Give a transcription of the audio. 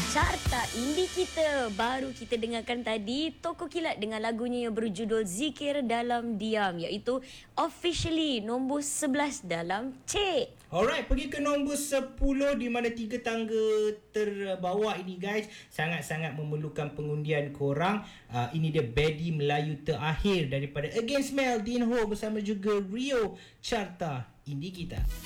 Carta Indie kita baru kita dengarkan tadi Toko Kilat dengan lagunya yang berjudul Zikir Dalam Diam, iaitu officially nombor 11 dalam C. Alright, pergi ke nombor 10 di mana 3 tangga terbawah ini guys sangat-sangat memerlukan pengundian korang. Ini dia Bedi Melayu Terakhir daripada Against Mel, Dean Ho bersama juga Rio, Carta Indie kita.